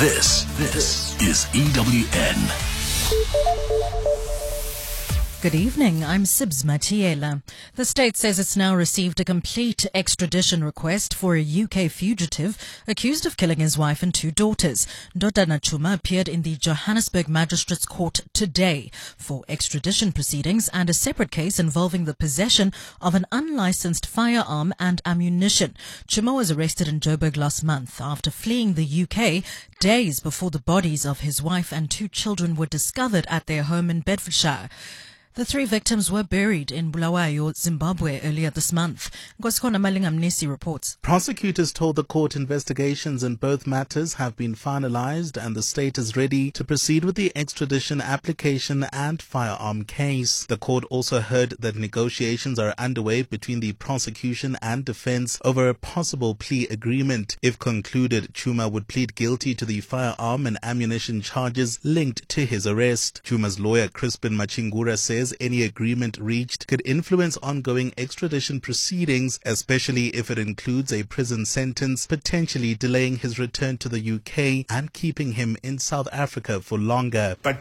This is EWN. Good evening, I'm Sibs Matiela. The state says it's now received a complete extradition request for a UK fugitive accused of killing his wife and two daughters. Ndodana Chuma appeared in the Johannesburg Magistrates Court today for extradition proceedings and a separate case involving the possession of an unlicensed firearm and ammunition. Chuma was arrested in Joburg last month after fleeing the UK days before the bodies of his wife and two children were discovered at their home in Bedfordshire. The three victims were buried in Bulawayo, Zimbabwe earlier this month. Nkosikono Malingamnisi reports. Prosecutors told the court investigations in both matters have been finalized and the state is ready to proceed with the extradition application and firearm case. The court also heard that negotiations are underway between the prosecution and defense over a possible plea agreement. If concluded, Chuma would plead guilty to the firearm and ammunition charges linked to his arrest. Chuma's lawyer Crispin Machingura says any agreement reached could influence ongoing extradition proceedings, especially if it includes a prison sentence, potentially delaying his return to the UK and keeping him in South Africa for longer. But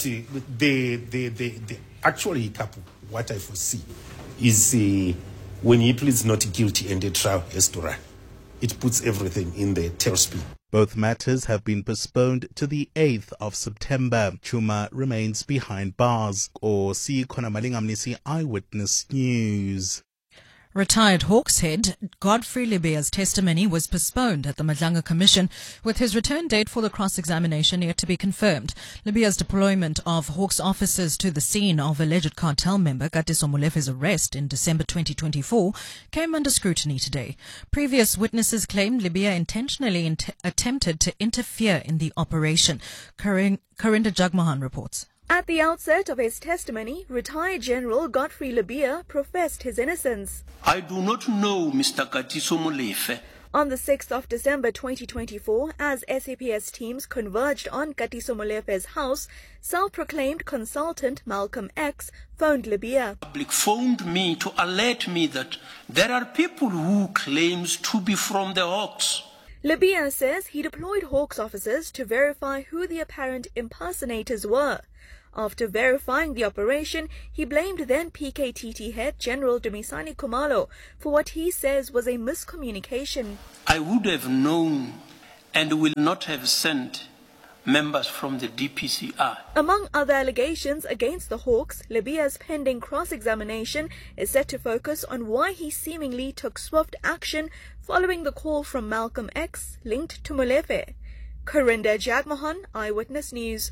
the actual hiccup, what I foresee, is when he pleads not guilty and the trial has to run. It puts everything in the tailspin. Both matters have been postponed to the 8th of September. Chuma remains behind bars. Nkosikono Malingamnisi, Eyewitness News. Retired Hawks head Godfrey Libia's testimony was postponed at the Madlanga Commission, with his return date for the cross-examination yet to be confirmed. Libia's deployment of Hawks officers to the scene of alleged cartel member Katiso Molefe's arrest in December 2024 came under scrutiny today. Previous witnesses claimed Libya intentionally attempted to interfere in the operation. Karinda Jagmohan reports. At the outset of his testimony, retired General Godfrey Libia professed his innocence. I do not know Mr. Katiso Molefe. On the 6th of December 2024, as SAPS teams converged on Katiso Molefe's house, self-proclaimed consultant Malcolm X phoned Libia. The public phoned me to alert me that there are people who claims to be from the Hawks. Libia says he deployed Hawks officers to verify who the apparent impersonators were. After verifying the operation, he blamed then PKTT head General Dumisani Khumalo for what he says was a miscommunication. I would have known and will not have sent members from the DPCR. Among other allegations against the Hawks, Libia's pending cross-examination is set to focus on why he seemingly took swift action following the call from Malcolm X linked to Molefe. Karinda Jagmohan, Eyewitness News.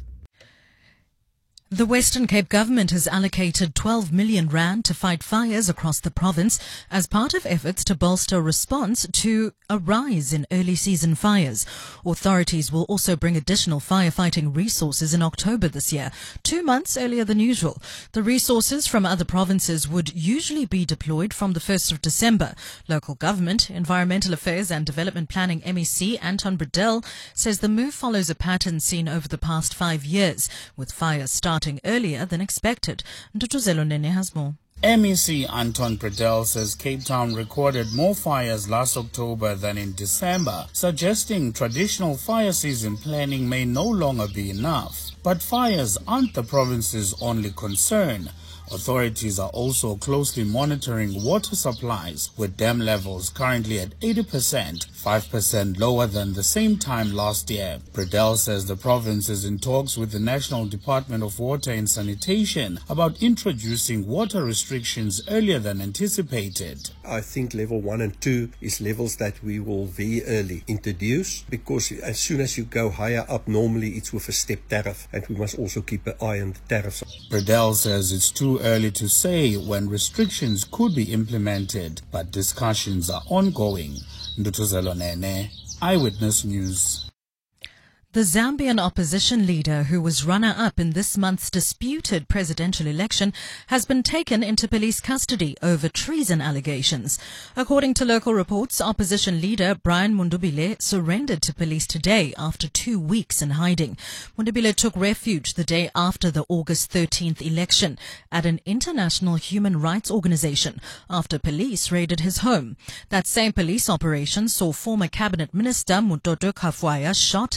The Western Cape government has allocated 12 million rand to fight fires across the province as part of efforts to bolster response to a rise in early season fires. Authorities will also bring additional firefighting resources in October this year, 2 months earlier than usual. The resources from other provinces would usually be deployed from the 1st of December. Local government, Environmental Affairs and Development Planning MEC Anton Bredell says the move follows a pattern seen over the past 5 years, with fires starting earlier than expected. Ndutuzelo Nene has more. MEC Anton Bredell says Cape Town recorded more fires last October than in December, suggesting traditional fire season planning may no longer be enough. But fires aren't the province's only concern. Authorities are also closely monitoring water supplies, with dam levels currently at 80%, 5% lower than the same time last year. Bredell says the province is in talks with the National Department of Water and Sanitation about introducing water restrictions earlier than anticipated. I think level 1 and 2 is levels that we will very early introduce, because as soon as you go higher up, normally it's with a step tariff, and we must also keep an eye on the tariffs. Bredell says it's too early to say when restrictions could be implemented, but discussions are ongoing. Ndutuzelo Nene, Eyewitness News. The Zambian opposition leader, who was runner-up in this month's disputed presidential election, has been taken into police custody over treason allegations. According to local reports, opposition leader Brian Mundubile surrendered to police today after 2 weeks in hiding. Mundubile took refuge the day after the August 13th election at an international human rights organization after police raided his home. That same police operation saw former cabinet minister Mutoto Kafwaya shot and killed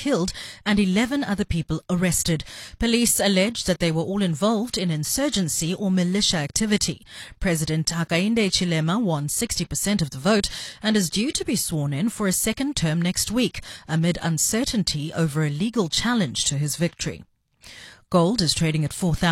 killed and 11 other people arrested. Police alleged that they were all involved in insurgency or militia activity. President Hakainde Hichilema won 60% of the vote and is due to be sworn in for a second term next week, amid uncertainty over a legal challenge to his victory. Gold is trading at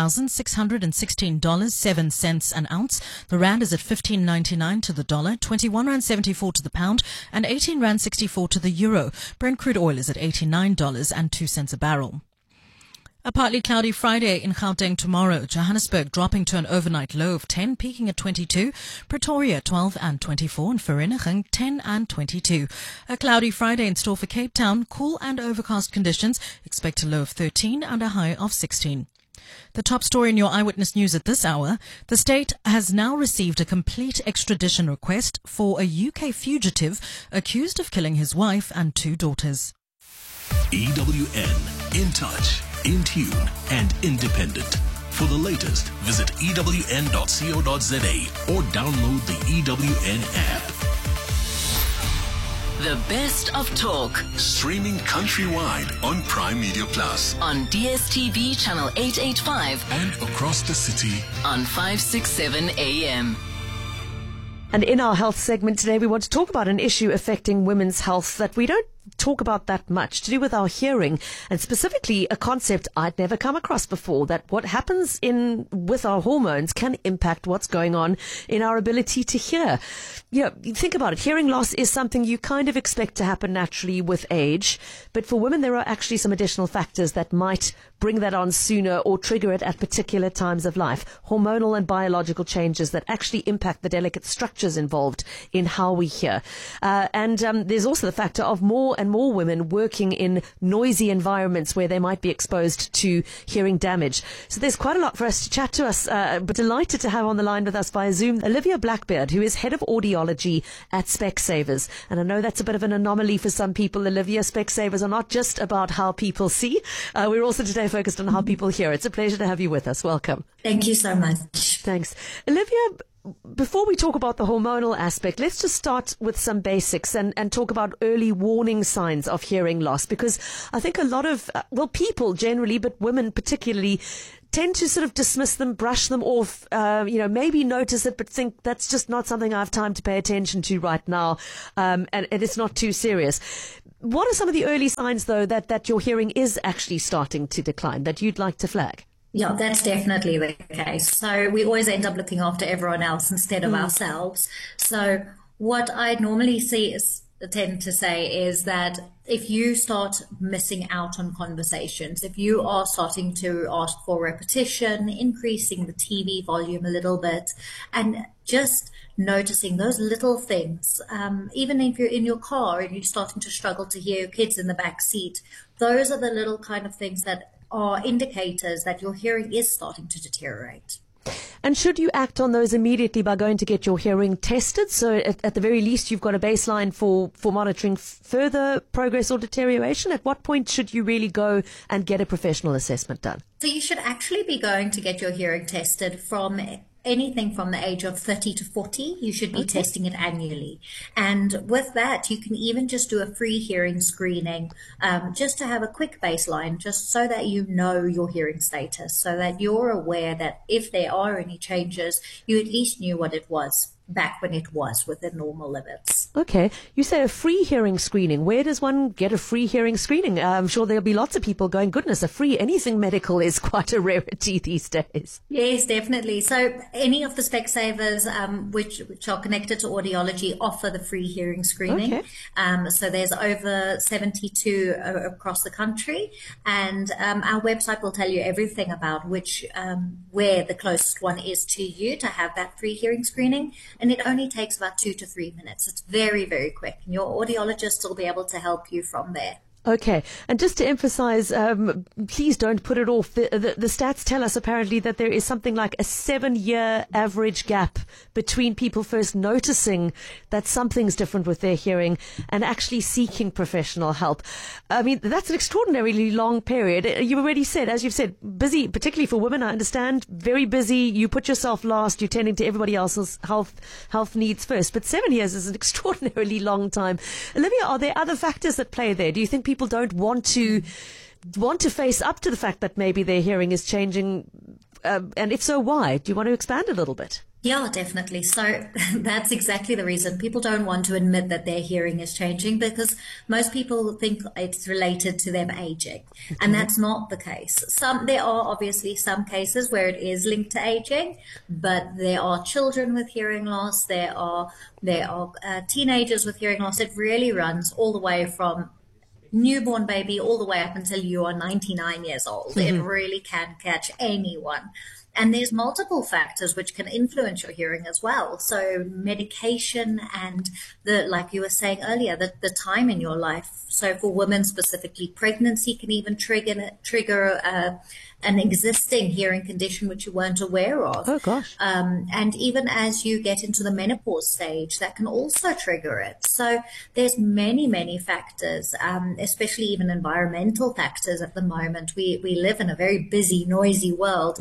$4,616.07 an ounce. The rand is at 15.99 to the dollar, 21.74 to the pound, and 18.64 to the euro. Brent crude oil is at $89.02 a barrel. A partly cloudy Friday in Gauteng tomorrow. Johannesburg dropping to an overnight low of 10, peaking at 22. Pretoria 12 and 24, and Vereeniging 10 and 22. A cloudy Friday in store for Cape Town. Cool and overcast conditions. Expect a low of 13 and a high of 16. The top story in your Eyewitness News at this hour. The state has now received a complete extradition request for a UK fugitive accused of killing his wife and 2 daughters. EWN, in touch, in tune, and independent. For the latest, visit ewn.co.za or download the EWN app. The best of talk. Streaming countrywide on Prime Media Plus. On DSTV channel 885. And across the city on 567 AM. And in our health segment today, we want to talk about an issue affecting women's health that we don't talk about that much, to do with our hearing, and specifically a concept I'd never come across before, that what happens with our hormones can impact what's going on in our ability to hear. You know, think about it. Hearing loss is something you kind of expect to happen naturally with age, but for women there are actually some additional factors that might bring that on sooner or trigger it at particular times of life. Hormonal and biological changes that actually impact the delicate structures involved in how we hear. And there's also the factor of more and more women working in noisy environments where they might be exposed to hearing damage. So there's quite a lot for us to chat to us, but delighted to have on the line with us via Zoom Olivia Blackbeard, who is Head of Audiology at Specsavers. And I know that's a bit of an anomaly for some people, Olivia. Specsavers are not just about how people see. We're also today focused on how people hear. It's a pleasure to have you with us. Welcome. Thank you so much. Thanks. Olivia, before we talk about the hormonal aspect, let's just start with some basics and talk about early warning signs of hearing loss, because I think a lot of, people generally, but women particularly, tend to sort of dismiss them, brush them off, maybe notice it, but think that's just not something I have time to pay attention to right now, and it's not too serious. What are some of the early signs, though, that your hearing is actually starting to decline, that you'd like to flag? Yeah, that's definitely the case. So we always end up looking after everyone else instead of ourselves. So what I normally tend to say is that if you start missing out on conversations, if you are starting to ask for repetition, increasing the TV volume a little bit, and just noticing those little things, even if you're in your car and you're starting to struggle to hear your kids in the back seat, those are the little kind of things that are indicators that your hearing is starting to deteriorate. And should you act on those immediately by going to get your hearing tested? So at the very least, you've got a baseline for monitoring further progress or deterioration. At what point should you really go and get a professional assessment done? So you should actually be going to get your hearing tested from anything from the age of 30 to 40. You should be testing it annually. And with that, you can even just do a free hearing screening, just to have a quick baseline, just so that you know your hearing status, so that you're aware that if there are any changes, you at least knew what it was back when it was within normal limits. Okay. You say a free hearing screening. Where does one get a free hearing screening? I'm sure there'll be lots of people going, goodness, anything medical is quite a rarity these days. Yes, definitely. So any of the Specsavers which are connected to audiology offer the free hearing screening. Okay. So there's over 72 across the country, and our website will tell you everything about where the closest one is to you to have that free hearing screening. And it only takes about 2 to 3 minutes. It's very, very quick. And your audiologist will be able to help you from there. Okay. And just to emphasize, please don't put it off. The stats tell us apparently that there is something like a 7-year average gap between people first noticing that something's different with their hearing and actually seeking professional help. I mean, that's an extraordinarily long period. You already said, as you've said, busy, particularly for women, I understand, very busy. You put yourself last. You're tending to everybody else's health needs first. But 7 years is an extraordinarily long time. Olivia, are there other factors that play there? Do you think people people don't want to face up to the fact that maybe their hearing is changing, and if so, why? Do you want to expand a little bit? Yeah, definitely. So that's exactly the reason. People don't want to admit that their hearing is changing because most people think it's related to them aging. And that's not the case. There are obviously some cases where it is linked to aging, but there are children with hearing loss. There are teenagers with hearing loss. It really runs all the way from newborn baby all the way up until you are 99 years old. It really can catch anyone. And there's multiple factors which can influence your hearing as well. So medication and like you were saying earlier, the time in your life. So for women specifically, pregnancy can even trigger an existing hearing condition which you weren't aware of. Oh gosh. And even as you get into the menopause stage, that can also trigger it. So there's many, many factors, especially even environmental factors at the moment. We live in a very busy, noisy world.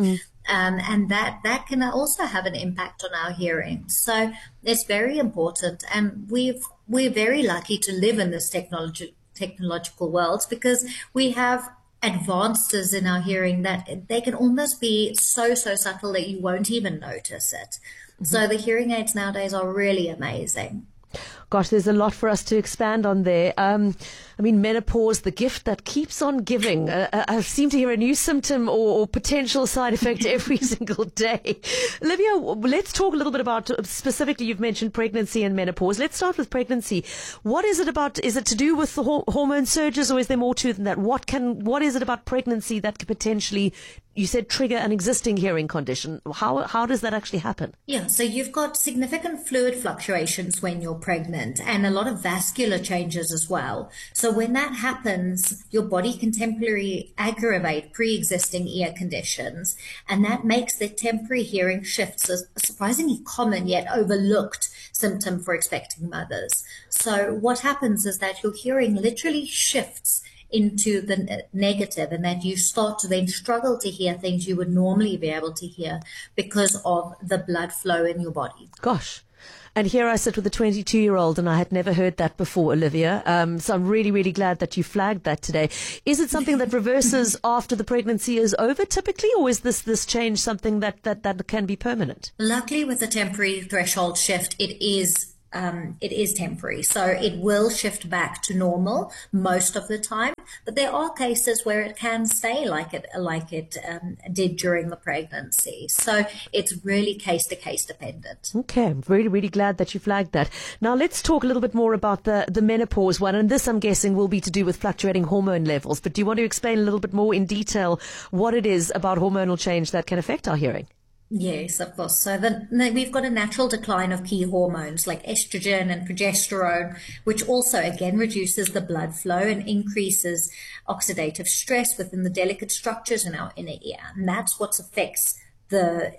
And that can also have an impact on our hearing. So it's very important. And we're very lucky to live in this technological world because we have advances in our hearing that they can almost be so subtle that you won't even notice it. So the hearing aids nowadays are really amazing. Gosh, there's a lot for us to expand on there. I mean, menopause, the gift that keeps on giving. I seem to hear a new symptom or potential side effect every single day. Olivia, let's talk a little bit about, specifically, you've mentioned pregnancy and menopause. Let's start with pregnancy. What is it about? Is it to do with the hormone surges, or is there more to it than that? What is it about pregnancy that could potentially, you said, trigger an existing hearing condition? How does that actually happen? Yeah, so you've got significant fluid fluctuations when you're pregnant and a lot of vascular changes as well. So when that happens, your body can temporarily aggravate pre-existing ear conditions, and that makes the temporary hearing shifts a surprisingly common yet overlooked symptom for expecting mothers. So what happens is that your hearing literally shifts into the negative, and that you start to then struggle to hear things you would normally be able to hear because of the blood flow in your body. Gosh. And here I sit with a 22-year-old, and I had never heard that before, Olivia. So I'm really, really glad that you flagged that today. Is it something that reverses after the pregnancy is over typically, or is this change something that can be permanent? Luckily, with the temporary threshold shift, it is temporary. So it will shift back to normal most of the time, but there are cases where it can stay like it did during the pregnancy. So it's really case to case dependent. Okay, I'm really, really glad that you flagged that. Now let's talk a little bit more about the menopause one, and this I'm guessing will be to do with fluctuating hormone levels, but do you want to explain a little bit more in detail what it is about hormonal change that can affect our hearing? Yes, of course. So we've got a natural decline of key hormones like estrogen and progesterone, which also, again, reduces the blood flow and increases oxidative stress within the delicate structures in our inner ear. And that's what affects the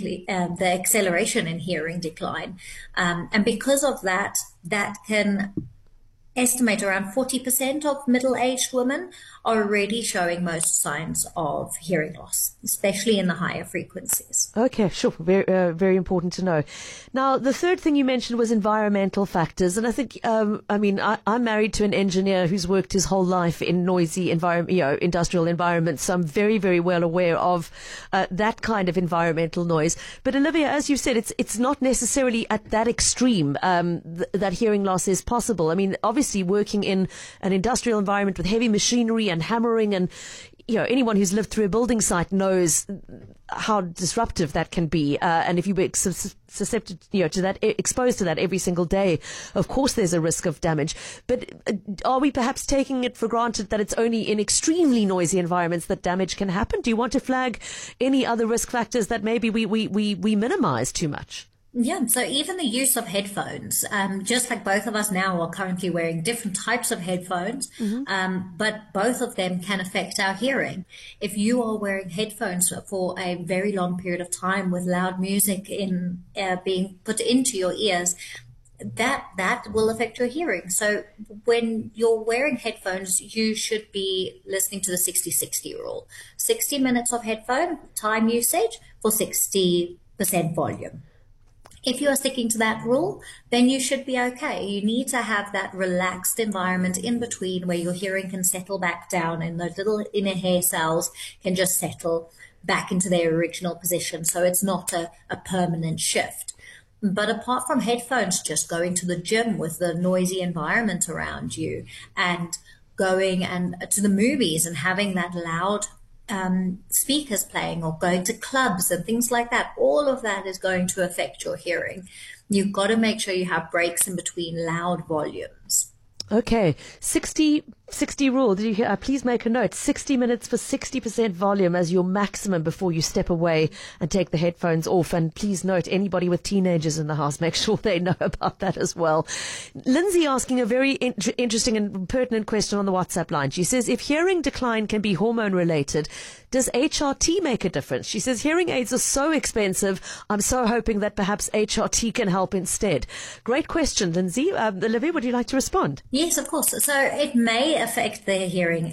acceleration in hearing decline. And because of that can estimate around 40% of middle-aged women are already showing most signs of hearing loss, especially in the higher frequencies. Okay, sure. Very, very important to know. Now, the third thing you mentioned was environmental factors. And I think, I'm married to an engineer who's worked his whole life in noisy industrial environments. So I'm very, very well aware of that kind of environmental noise. But Olivia, as you said, it's not necessarily at that extreme that hearing loss is possible. I mean, obviously working in an industrial environment with heavy machinery and hammering, and anyone who's lived through a building site knows how disruptive that can be. And if you were susceptible to that, exposed to that every single day, of course there's a risk of damage. But are we perhaps taking it for granted that it's only in extremely noisy environments that damage can happen? Do you want to flag any other risk factors that maybe we minimize too much? Yeah, so even the use of headphones, just like both of us now are currently wearing different types of headphones, but both of them can affect our hearing. If you are wearing headphones for a very long period of time with loud music being put into your ears, that will affect your hearing. So when you're wearing headphones, you should be listening to the 60-60 rule. 60 minutes of headphone time usage for 60% volume. If you are sticking to that rule, then you should be okay. You need to have that relaxed environment in between where your hearing can settle back down and those little inner hair cells can just settle back into their original position. So it's not a permanent shift. But apart from headphones, just going to the gym with the noisy environment around you and going and to the movies and having that loud speakers playing or going to clubs and things like that, all of that is going to affect your hearing. You've got to make sure you have breaks in between loud volumes. Okay, 60 rule. Did you hear? Please make a note. 60 minutes for 60% volume as your maximum before you step away and take the headphones off. And please note, anybody with teenagers in the house, make sure they know about that as well. Lindsay asking a very interesting and pertinent question on the WhatsApp line. She says, if hearing decline can be hormone related, does HRT make a difference? She says, hearing aids are so expensive. I'm so hoping that perhaps HRT can help instead. Great question, Lindsay. Olivia, would you like to respond? Yes, of course. So it may affect the hearing.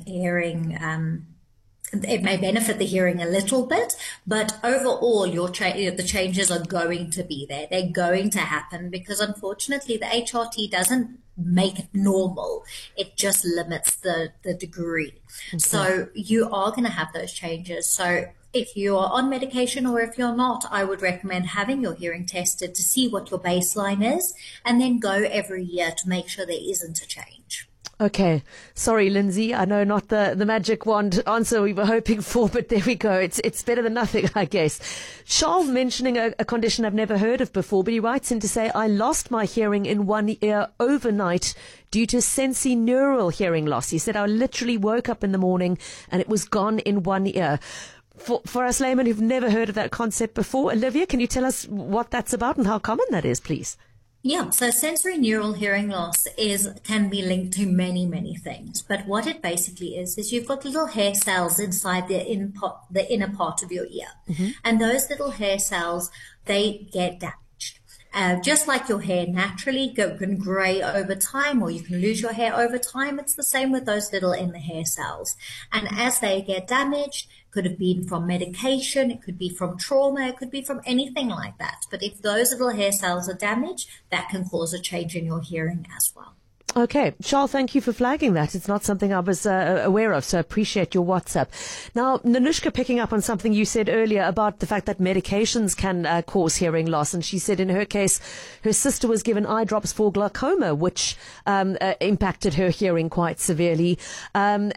It may benefit the hearing a little bit, but overall, the changes are going to be there. They're going to happen because, unfortunately, the HRT doesn't make it normal. It just limits the degree. Okay. So you are going to have those changes. So if you are on medication or if you're not, I would recommend having your hearing tested to see what your baseline is and then go every year to make sure there isn't a change. Okay. Sorry, Lindsay. I know not the magic wand answer we were hoping for, but there we go. It's better than nothing, I guess. Charles mentioning a condition I've never heard of before, but he writes in to say, I lost my hearing in one ear overnight due to sensorineural hearing loss. He said, I literally woke up in the morning and it was gone in one ear. For us laymen who've never heard of that concept before, Olivia, can you tell us what that's about and how common that is, please? Yeah, so sensorineural hearing loss can be linked to many, many things. But what it basically is you've got little hair cells inside the inner part of your ear. Mm-hmm. And those little hair cells, they get damaged. Just like your hair naturally can gray over time or you can lose your hair over time, it's the same with those little inner hair cells. And as they get damaged, could have been from medication, it could be from trauma, it could be from anything like that. But if those little hair cells are damaged, that can cause a change in your hearing as well. Okay. Charles, thank you for flagging that. It's not something I was aware of, so I appreciate your WhatsApp. Now, Nanushka, picking up on something you said earlier about the fact that medications can cause hearing loss, and she said in her case, her sister was given eye drops for glaucoma, which impacted her hearing quite severely. And